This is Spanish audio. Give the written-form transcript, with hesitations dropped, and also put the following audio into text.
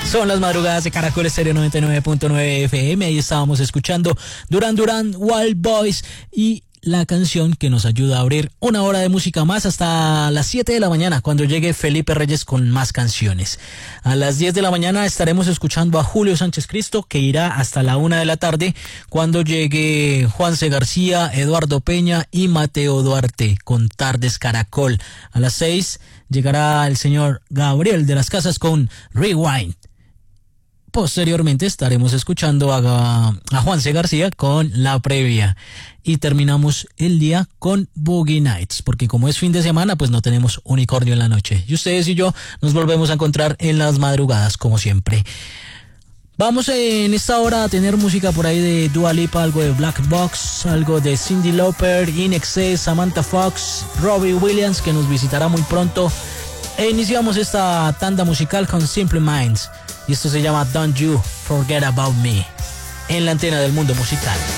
Son las madrugadas de Caracol Estéreo 99.9 FM. Ahí estábamos escuchando Duran Duran, Wild Boys y la canción que nos ayuda a abrir una hora de música más hasta las 7 de la mañana, cuando llegue Felipe Reyes con más canciones. A las 10 de la mañana estaremos escuchando a Julio Sánchez Cristo, que irá hasta la 1 de la tarde, cuando llegue Juanse García, Eduardo Peña y Mateo Duarte con Tardes Caracol. A las 6 llegará el señor Gabriel de las Casas con Rewind. Posteriormente estaremos escuchando a Juanse García con La Previa. Y terminamos el día con Boogie Nights, porque como es fin de semana, pues no tenemos unicornio en la noche. Y ustedes y yo nos volvemos a encontrar en las madrugadas, como siempre. Vamos en esta hora a tener música por ahí de Dua Lipa, algo de Black Box, algo de Cyndi Lauper, INXS, Samantha Fox, Robbie Williams, que nos visitará muy pronto. E iniciamos esta tanda musical con Simple Minds. Y esto se llama Don't You Forget About Me, en la antena del mundo musical.